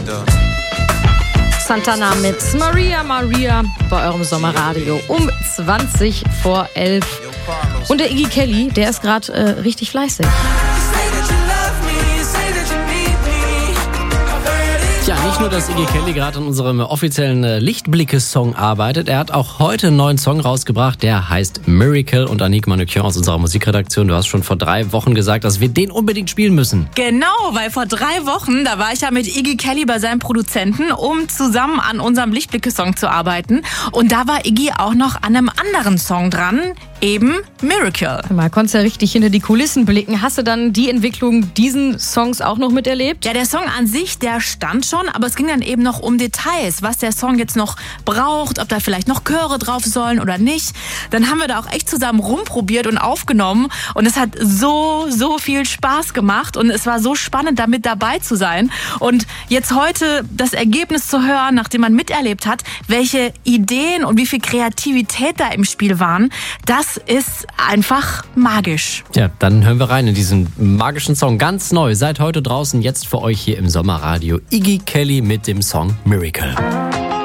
Santana mit Maria Maria bei eurem Sommerradio um 11:20. Und der Iggy Kelly, der ist gerade richtig fleißig. Ja, nicht nur, dass Iggy Kelly gerade an unserem offiziellen Lichtblicke-Song arbeitet, er hat auch heute einen neuen Song rausgebracht, der heißt Miracle. Und Annick Manoukian aus unserer Musikredaktion, du hast schon vor 3 Wochen gesagt, dass wir den unbedingt spielen müssen. Genau, weil vor 3 Wochen, da war ich ja mit Iggy Kelly bei seinem Produzenten, um zusammen an unserem Lichtblicke-Song zu arbeiten. Und da war Iggy auch noch an einem anderen Song dran, eben Miracle. Mal konntest ja richtig hinter die Kulissen blicken. Hast du dann die Entwicklung diesen Songs auch noch miterlebt? Ja, der Song an sich, der stand schon, aber es ging dann eben noch um Details, was der Song jetzt noch braucht, ob da vielleicht noch Chöre drauf sollen oder nicht. Dann haben wir da auch echt zusammen rumprobiert und aufgenommen und es hat so viel Spaß gemacht und es war so spannend, da mit dabei zu sein. Und jetzt heute das Ergebnis zu hören, nachdem man miterlebt hat, welche Ideen und wie viel Kreativität da im Spiel waren, das ist einfach magisch. Ja, dann hören wir rein in diesen magischen Song. Ganz neu, seit heute draußen, jetzt für euch hier im Sommerradio. Iggy Kelly mit dem Song Miracle.